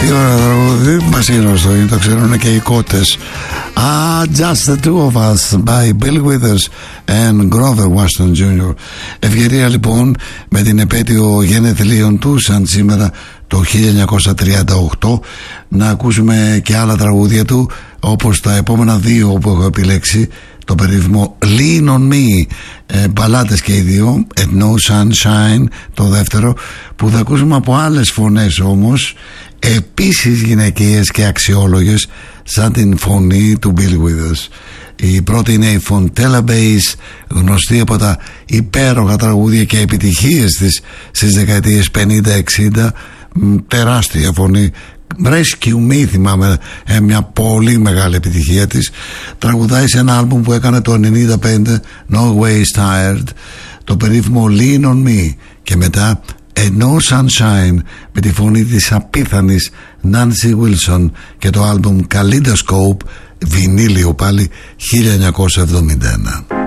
Τι ωραίο τραγούδι, μας είναι γνωστό, το ξέρουν και οι κότες. Just the two of us by Bill Withers and Grover Washington Jr. Ευκαιρία λοιπόν με την επέτειο γενεθλίων του σαν σήμερα το 1938 να ακούσουμε και άλλα τραγούδια του, όπως τα επόμενα δύο που έχω επιλέξει, το περίφημο Lean on Me, μπαλάντες και οι δύο, And No Sunshine το δεύτερο, που θα ακούσουμε από άλλες φωνές όμως, επίσης γυναικείες και αξιόλογες, σαν την φωνή του Bill Withers. Η πρώτη είναι η Fontella Bass, γνωστή από τα υπέροχα τραγούδια και επιτυχίες της στις δεκαετίες 50-60, τεράστια φωνή. Rescue Me θυμάμαι, μια πολύ μεγάλη επιτυχία της. Τραγουδάει σε ένα άλμπουμ που έκανε το 95, No Ways Tired, το περίφημο Lean on Me, και μετά No Sunshine με τη φωνή της απίθανης Nancy Wilson και το άλμπουμ Kaleidoscope, βινίλιο πάλι, 1971.